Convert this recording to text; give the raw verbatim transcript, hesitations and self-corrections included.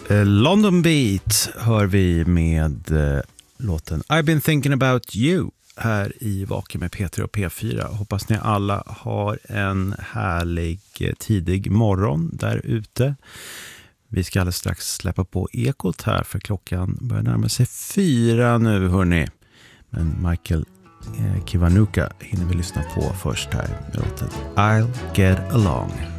London Beat hör vi med eh, låten I've been thinking about you här i Vaken med P tre och P fyra. Hoppas ni alla har en härlig eh, tidig morgon där ute. Vi ska alldeles strax släppa på Ekot här för klockan börjar närma sig fyra nu hörni. Men Michael eh, Kiwanuka hinner vi lyssna på först här med låten I'll Get Along.